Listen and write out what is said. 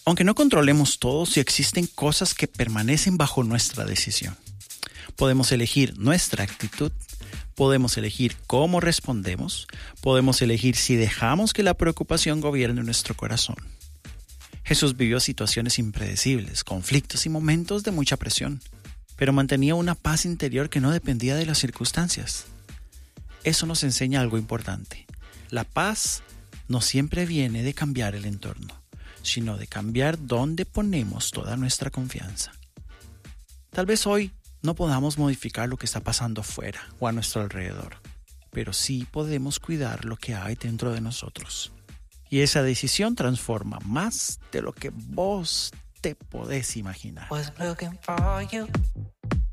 Aunque no controlemos todo, sí existen cosas que permanecen bajo nuestra decisión. Podemos elegir nuestra actitud, podemos elegir cómo respondemos, podemos elegir si dejamos que la preocupación gobierne nuestro corazón. Jesús vivió situaciones impredecibles, conflictos y momentos de mucha presión, pero mantenía una paz interior que no dependía de las circunstancias. Eso nos enseña algo importante. La paz no siempre viene de cambiar el entorno, sino de cambiar dónde ponemos toda nuestra confianza. Tal vez hoy no podamos modificar lo que está pasando afuera o a nuestro alrededor, pero sí podemos cuidar lo que hay dentro de nosotros. Y esa decisión transforma más de lo que vos te podés imaginar. Was looking for you,